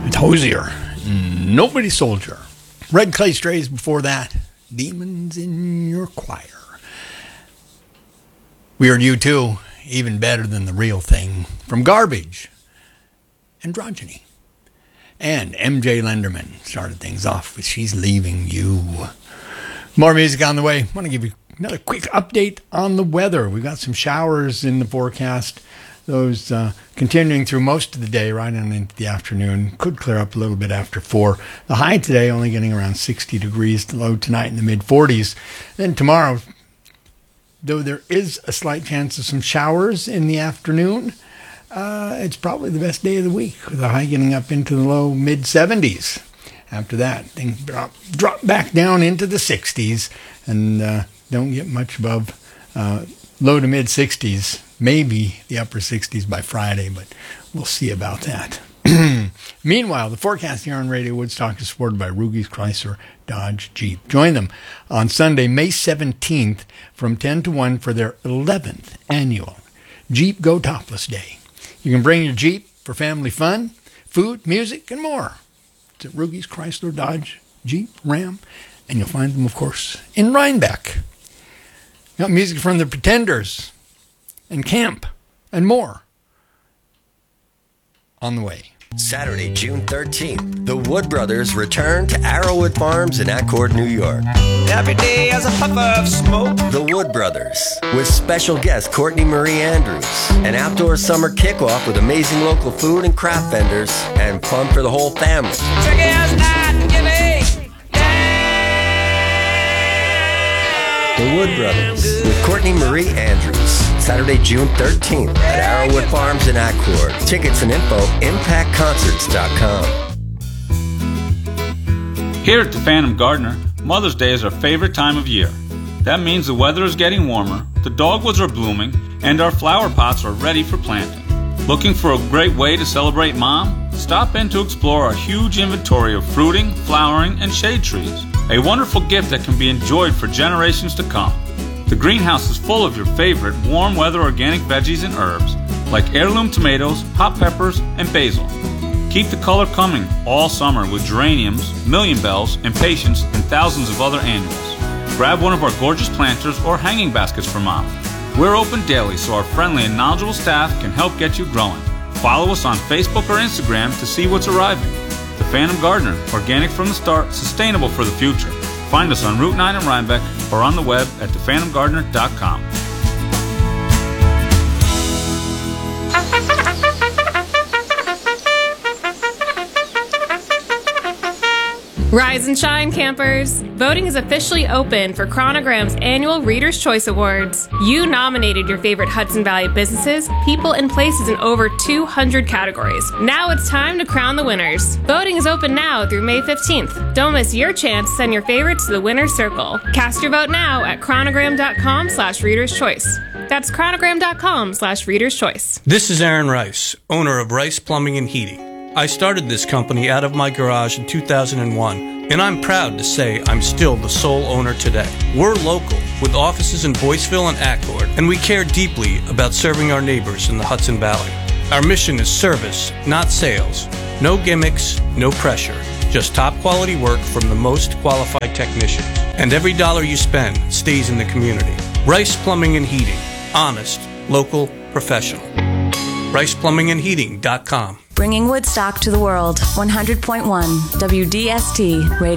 It's Hosier. Nobody Soldier. Red Clay Strays before that. Demons in Your Choir. Weird U2. Even better than the real thing. From Garbage. Androgyny. And MJ Lenderman started things off with She's Leaving You. More music on the way. I want to give you another quick update on the weather. We've got some showers in the forecast. Those continuing through most of the day, right on into the afternoon. Could clear up a little bit after 4. The high today only getting around 60 degrees. The low tonight in the mid-40s. Then tomorrow, though there is a slight chance of some showers in the afternoon, it's probably the best day of the week, with the high getting up into the low mid-70s. After that, things drop back down into the 60s and don't get much above low to mid-60s. Maybe the upper 60s by Friday, but we'll see about that. Meanwhile, the forecast here on Radio Woodstock is supported by Rugies Chrysler Dodge Jeep. Join them on Sunday, May 17th from 10 to 1 for their 11th annual Jeep Go Topless Day. You can bring your Jeep for family fun, food, music, and more. It's at Rugies Chrysler Dodge Jeep Ram, and you'll find them, of course, in Rhinebeck. Got music from the Pretenders and Camp and more on the way. Saturday, June 13th, the Wood Brothers return to Arrowwood Farms in Accord, New York. Every day has a puff of smoke. The Wood Brothers, with special guest Courtney Marie Andrews. An outdoor summer kickoff with amazing local food and craft vendors and fun for the whole family. Triggers not giving. The Wood Brothers, with Courtney Marie Andrews. Saturday, June 13th at Arrowwood Farms in Accord. Tickets and info, impactconcerts.com. Here at the Phantom Gardener, Mother's Day is our favorite time of year. That means the weather is getting warmer, the dogwoods are blooming, and our flower pots are ready for planting. Looking for a great way to celebrate Mom? Stop in to explore our huge inventory of fruiting, flowering, and shade trees. A wonderful gift that can be enjoyed for generations to come. The greenhouse is full of your favorite warm weather organic veggies and herbs, like heirloom tomatoes, hot peppers, and basil. Keep the color coming all summer with geraniums, million bells, impatiens, and thousands of other annuals. Grab one of our gorgeous planters or hanging baskets for Mom. We're open daily so our friendly and knowledgeable staff can help get you growing. Follow us on Facebook or Instagram to see what's arriving. The Phantom Gardener, organic from the start, sustainable for the future. Find us on Route 9 in Rhinebeck or on the web at thephantomgardener.com. Rise and shine, campers! Voting is officially open for Chronogram's annual Reader's Choice Awards. You nominated your favorite Hudson Valley businesses, people, and places in over 200 categories. Now it's time to crown the winners. Voting is open now through May 15th. Don't miss your chance to send your favorites to the winner's circle. Cast your vote now at chronogram.com/Reader's Choice. That's chronogram.com/Reader's Choice. This is Aaron Rice, owner of Rice Plumbing and Heating. I started this company out of my garage in 2001, and I'm proud to say I'm still the sole owner today. We're local, with offices in Boyceville and Accord, and we care deeply about serving our neighbors in the Hudson Valley. Our mission is service, not sales. No gimmicks, no pressure. Just top quality work from the most qualified technicians. And every dollar you spend stays in the community. Rice Plumbing and Heating. Honest, local, professional. RicePlumbingandHeating.com. Bringing Woodstock to the world. 100.1 WDST Radio.